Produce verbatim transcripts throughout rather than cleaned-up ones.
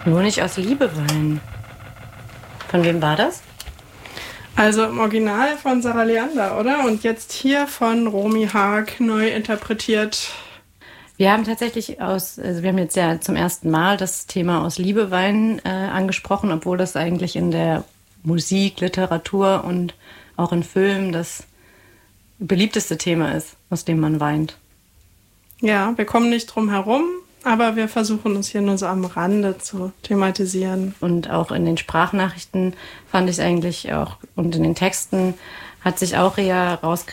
Nur nicht aus Liebe weinen. Von wem war das? Also im Original von Sarah Leander, oder? Und jetzt hier von Romy Haag neu interpretiert. Wir haben tatsächlich aus, also wir haben jetzt ja zum ersten Mal das Thema aus Liebe weinen äh, angesprochen, obwohl das eigentlich in der Musik, Literatur und auch in Filmen das beliebteste Thema ist, aus dem man weint. Ja, wir kommen nicht drum herum, aber wir versuchen uns hier nur so am Rande zu thematisieren. Und auch in den Sprachnachrichten fand ich eigentlich auch, und in den Texten hat sich auch eher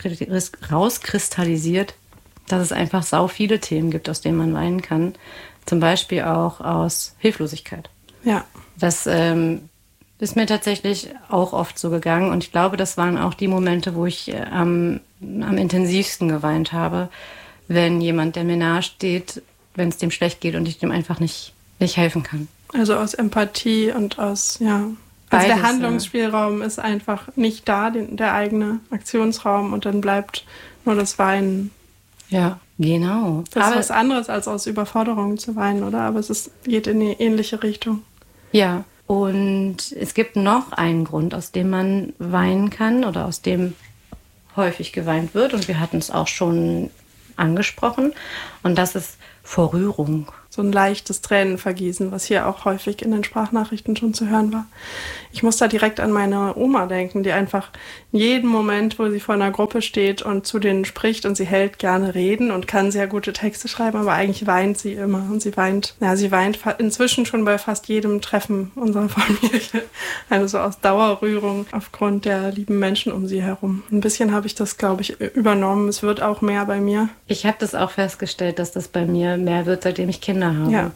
rauskristallisiert, dass es einfach sau viele Themen gibt, aus denen man weinen kann. Zum Beispiel auch aus Hilflosigkeit. Ja. Das ähm, ist mir tatsächlich auch oft so gegangen. Und ich glaube, das waren auch die Momente, wo ich äh, am, am intensivsten geweint habe, wenn jemand, der mir nahe steht, wenn es dem schlecht geht und ich dem einfach nicht, nicht helfen kann. Also aus Empathie und aus, ja... Also Beides, der Handlungsspielraum ja. ist einfach nicht da, den, der eigene Aktionsraum, und dann bleibt nur das Weinen. Ja, genau. Das Aber ist was anderes, als aus Überforderung zu weinen, oder? Aber es ist, geht in eine ähnliche Richtung. Ja, und es gibt noch einen Grund, aus dem man weinen kann oder aus dem häufig geweint wird. Und wir hatten es auch schon angesprochen. Und das ist vor Rührung. So ein leichtes Tränenvergießen, was hier auch häufig in den Sprachnachrichten schon zu hören war. Ich muss da direkt an meine Oma denken, die einfach in jedem Moment, wo sie vor einer Gruppe steht und zu denen spricht, und sie hält gerne Reden und kann sehr gute Texte schreiben, aber eigentlich weint sie immer. Und sie weint, ja, sie weint inzwischen schon bei fast jedem Treffen unserer Familie. Also so aus Dauerrührung aufgrund der lieben Menschen um sie herum. Ein bisschen habe ich das, glaube ich, übernommen. Es wird auch mehr bei mir. Ich habe das auch festgestellt, dass das bei mir mehr wird, seitdem ich Kinder habe. Ja.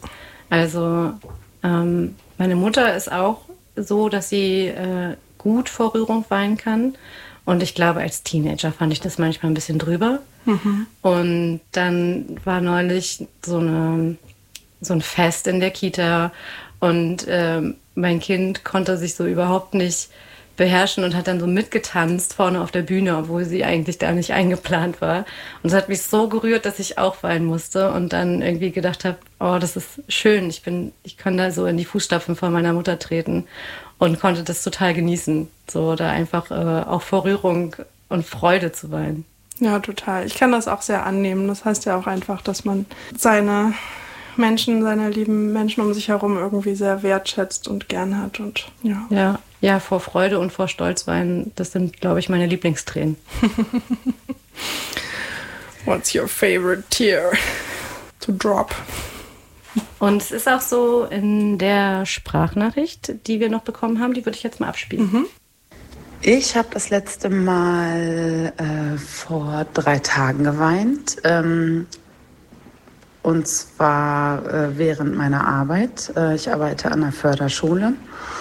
Also ähm, meine Mutter ist auch so, dass sie äh, gut vor Rührung weinen kann. Und ich glaube, als Teenager fand ich das manchmal ein bisschen drüber. Mhm. Und dann war neulich so, eine, so ein Fest in der Kita. Und ähm, mein Kind konnte sich so überhaupt nicht beherrschen und hat dann so mitgetanzt vorne auf der Bühne, obwohl sie eigentlich da nicht eingeplant war. Und es hat mich so gerührt, dass ich auch weinen musste und dann irgendwie gedacht habe, oh, das ist schön. Ich bin, ich kann da so in die Fußstapfen von meiner Mutter treten und konnte das total genießen, so da einfach äh, auch vor Rührung und Freude zu weinen. Ja, total. Ich kann das auch sehr annehmen. Das heißt ja auch einfach, dass man seine Menschen, seine lieben Menschen um sich herum irgendwie sehr wertschätzt und gern hat. Und ja. Ja, ja, vor Freude und vor Stolz weinen, das sind, glaube ich, meine Lieblingstränen. What's your favorite tear to drop? Und es ist auch so in der Sprachnachricht, die wir noch bekommen haben, die würde ich jetzt mal abspielen. Mhm. Ich habe das letzte Mal äh, vor drei Tagen geweint. Ähm, und zwar äh, während meiner Arbeit. Äh, ich arbeite an der Förderschule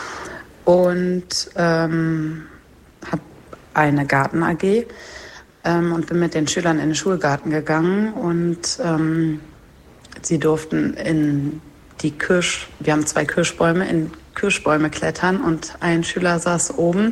und ähm, habe eine Garten-A G ähm, und bin mit den Schülern in den Schulgarten gegangen. Und ähm, sie durften in die Kirsch, wir haben zwei Kirschbäume, in Kirschbäume klettern, und ein Schüler saß oben.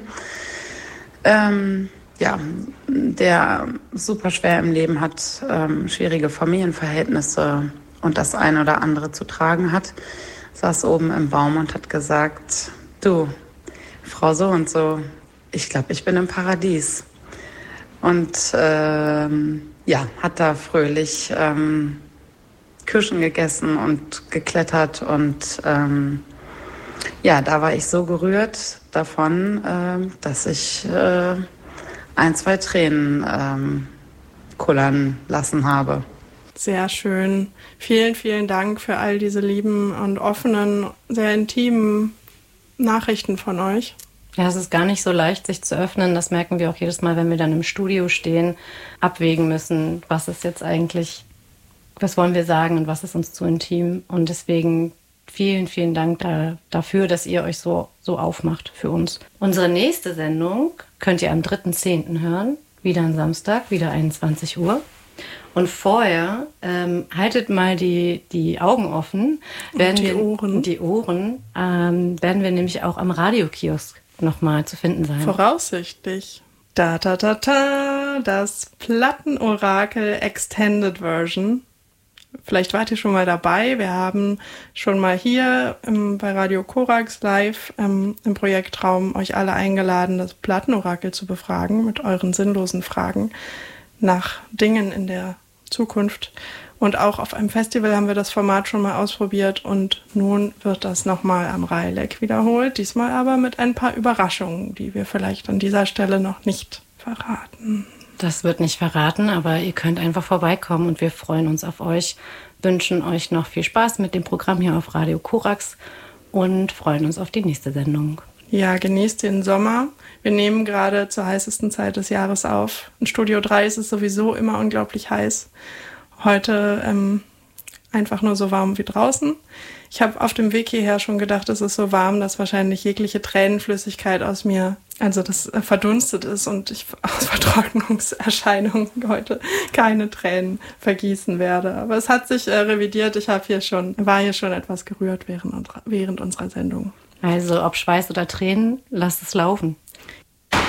Ähm, ja, der super schwer im Leben hat, ähm, schwierige Familienverhältnisse und das eine oder andere zu tragen hat, saß oben im Baum und hat gesagt, du, Frau so und so, ich glaube, ich bin im Paradies. Und ähm, ja, hat da fröhlich ähm, Kirschen gegessen und geklettert, und ähm, ja, da war ich so gerührt davon, äh, dass ich äh, ein, zwei Tränen ähm, kullern lassen habe. Sehr schön. Vielen, vielen Dank für all diese lieben und offenen, sehr intimen Nachrichten von euch. Ja, es ist gar nicht so leicht, sich zu öffnen. Das merken wir auch jedes Mal, wenn wir dann im Studio stehen, abwägen müssen, was ist jetzt eigentlich, was wollen wir sagen und was ist uns zu intim. Und deswegen vielen, vielen Dank da, dafür, dass ihr euch so, so aufmacht für uns. Unsere nächste Sendung könnt ihr am dritten zehnten hören. Wieder am Samstag, wieder einundzwanzig Uhr. Und vorher ähm, haltet mal die, die Augen offen. Und die wir, Ohren. Die Ohren. Ähm, werden wir nämlich auch am Radiokiosk nochmal zu finden sein. Voraussichtlich. Da, da, da, da, das Plattenorakel Extended Version vielleicht wart ihr schon mal dabei. Wir haben schon mal hier ähm, bei Radio Korax live ähm, im Projektraum euch alle eingeladen, das Plattenorakel zu befragen mit euren sinnlosen Fragen nach Dingen in der Zukunft. Und auch auf einem Festival haben wir das Format schon mal ausprobiert und nun wird das nochmal am Raileck wiederholt. Diesmal aber mit ein paar Überraschungen, die wir vielleicht an dieser Stelle noch nicht verraten. Das wird nicht verraten, aber ihr könnt einfach vorbeikommen und wir freuen uns auf euch, wünschen euch noch viel Spaß mit dem Programm hier auf Radio Korax und freuen uns auf die nächste Sendung. Ja, genießt den Sommer. Wir nehmen gerade zur heißesten Zeit des Jahres auf. In Studio drei ist es sowieso immer unglaublich heiß. Heute ähm, einfach nur so warm wie draußen. Ich habe auf dem Weg hierher schon gedacht, es ist so warm, dass wahrscheinlich jegliche Tränenflüssigkeit aus mir, also das äh, verdunstet ist und ich aus Vertrocknungserscheinungen heute keine Tränen vergießen werde. Aber es hat sich äh, revidiert. Ich habe hier schon, war hier schon etwas gerührt während, während unserer Sendung. Also ob Schweiß oder Tränen, lasst es laufen.